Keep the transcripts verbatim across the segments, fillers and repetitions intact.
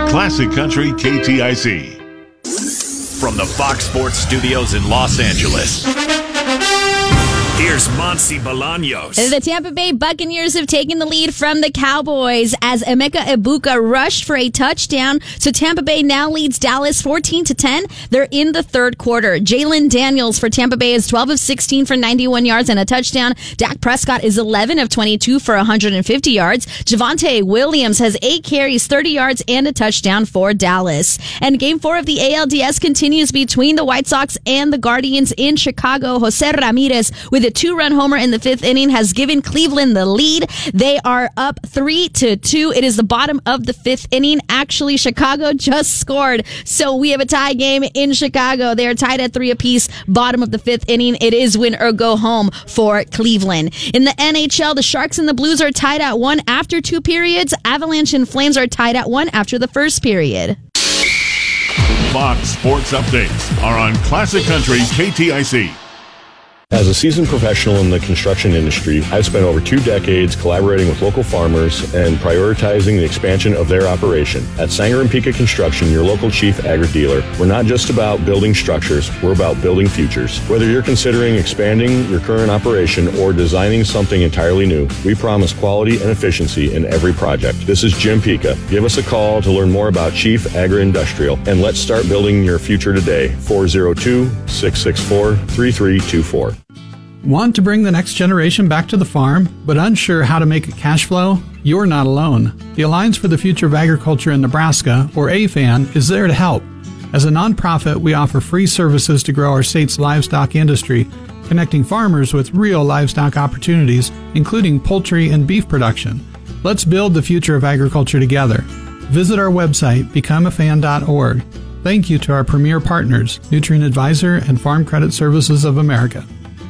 Classic Country K T I C. From the Fox Sports Studios in Los Angeles, here's Monty Bolaños. The Tampa Bay Buccaneers have taken the lead from the Cowboys as Emeka Egbuka rushed for a touchdown. So Tampa Bay now leads Dallas fourteen to ten. They're in the third quarter. Jalen Daniels for Tampa Bay is twelve of sixteen for ninety-one yards and a touchdown. Dak Prescott is eleven of twenty-two for one hundred fifty yards. Javonte Williams has eight carries, thirty yards, and a touchdown for Dallas. And game four of the A L D S continues between the White Sox and the Guardians in Chicago. Jose Ramirez with a two-run homer in the fifth inning has given Cleveland the lead. They are up three to two. It is the bottom of the fifth inning. Actually, Chicago just scored, so we have a tie game in Chicago. They are tied at three apiece. Bottom of the fifth inning. It is win or go home for Cleveland. In the N H L, the Sharks and the Blues are tied at one after two periods. Avalanche and Flames are tied at one after the first period. Fox Sports Updates are on Classic Country K T I C. As a seasoned professional in the construction industry, I've spent over two decades collaborating with local farmers and prioritizing the expansion of their operation. At Sanger and Pika Construction, your local chief agri-dealer, we're not just about building structures, we're about building futures. Whether you're considering expanding your current operation or designing something entirely new, we promise quality and efficiency in every project. This is Jim Pika. Give us a call to learn more about Chief Agri-Industrial, and let's start building your future today. four oh two, six six four, three three two four. Want to bring the next generation back to the farm, but unsure how to make it cash flow? You're not alone. The Alliance for the Future of Agriculture in Nebraska, or A F A N, is there to help. As a nonprofit, we offer free services to grow our state's livestock industry, connecting farmers with real livestock opportunities, including poultry and beef production. Let's build the future of agriculture together. Visit our website, become a fan dot org. Thank you to our premier partners, Nutrient Advisor and Farm Credit Services of America.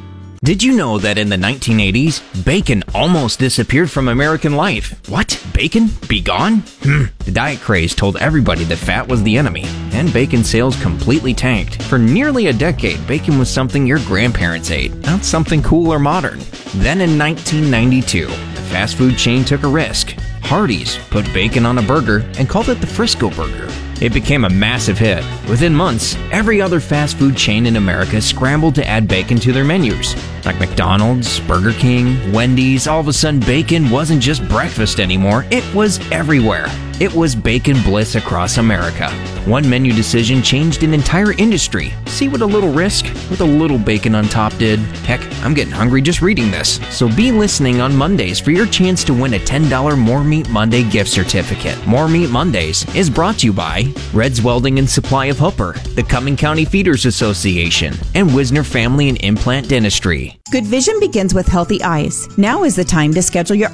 Did you know that in the nineteen eighties, bacon almost disappeared from American life? What? Bacon? Be gone? Hmm. The diet craze told everybody that fat was the enemy, and bacon sales completely tanked. For nearly a decade, bacon was something your grandparents ate, not something cool or modern. Then in nineteen ninety-two, the fast food chain took a risk. Hardee's put bacon on a burger and called it the Frisco Burger. It became a massive hit. Within months, every other fast food chain in America scrambled to add bacon to their menus. Like McDonald's, Burger King, Wendy's, all of a sudden bacon wasn't just breakfast anymore, it was everywhere. It was bacon bliss across America. One menu decision changed an entire industry. See what a little risk with a little bacon on top did? Heck, I'm getting hungry just reading this. So be listening on Mondays for your chance to win a ten dollars More Meat Monday gift certificate. More Meat Mondays is brought to you by Red's Welding and Supply of Hooper, the Cumming County Feeders Association, and Wisner Family and Implant Dentistry. Good vision begins with healthy eyes. Now is the time to schedule your